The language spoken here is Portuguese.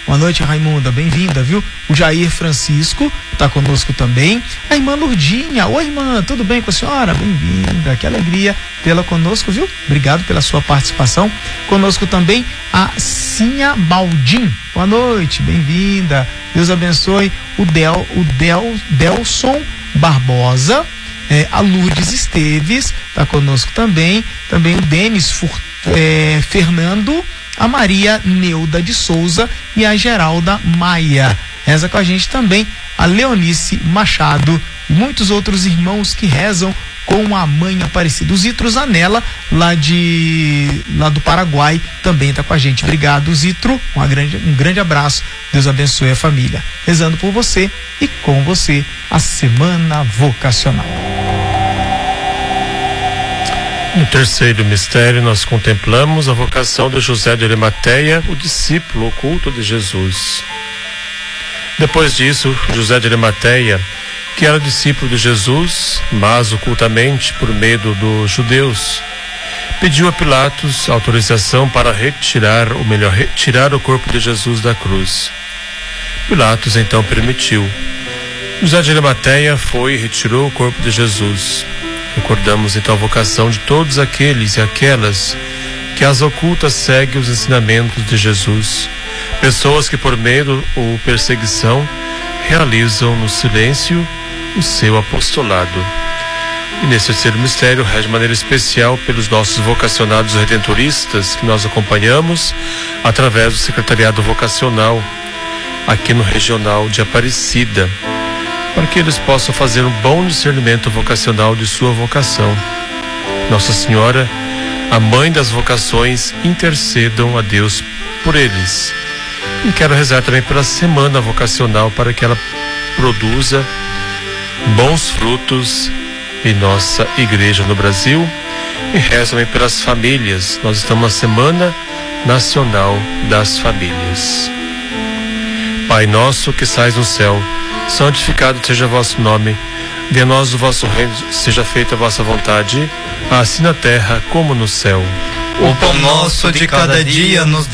Boa noite, Raimunda, bem-vinda, viu? O Jair Francisco está conosco também. A irmã Lourdinha, oi irmã, tudo bem com a senhora? Bem-vinda, que alegria tê-la conosco, viu? Obrigado pela sua participação. Conosco também a Sinha Baldim. Boa noite, bem-vinda. Deus abençoe o Delson Barbosa. A Lourdes Esteves está conosco também o Denis Fernando, a Maria Neuda de Souza e a Geralda Maia. Reza com a gente também a Leonice Machado e muitos outros irmãos que rezam com a Mãe Aparecida. O Zitro Zanella, lá do Paraguai, também está com a gente. Obrigado, Zitro. Um grande abraço. Deus abençoe a família. Rezando por você e com você a Semana Vocacional. No terceiro mistério, nós contemplamos a vocação de José de Arimateia, o discípulo oculto de Jesus. Depois disso, José de Arimateia, que era discípulo de Jesus, mas ocultamente por medo dos judeus, pediu a Pilatos autorização para retirar o corpo de Jesus da cruz. Pilatos então permitiu. José de Arimateia foi e retirou o corpo de Jesus. Recordamos então a vocação de todos aqueles e aquelas que às ocultas seguem os ensinamentos de Jesus. Pessoas que por medo ou perseguição realizam no silêncio o seu apostolado. E nesse terceiro mistério, reza de maneira especial pelos nossos vocacionados redentoristas que nós acompanhamos através do Secretariado Vocacional aqui no Regional de Aparecida, para que eles possam fazer um bom discernimento vocacional de sua vocação. Nossa Senhora, a Mãe das Vocações, intercedam a Deus por eles. E quero rezar também pela Semana Vocacional, para que ela produza bons frutos em nossa igreja no Brasil. E rezo também pelas famílias. Nós estamos na Semana Nacional das Famílias. Pai nosso que estais no céu, santificado seja o vosso nome. Venha a nós o vosso reino, seja feita a vossa vontade, assim na terra como no céu. O pão nosso de cada dia nos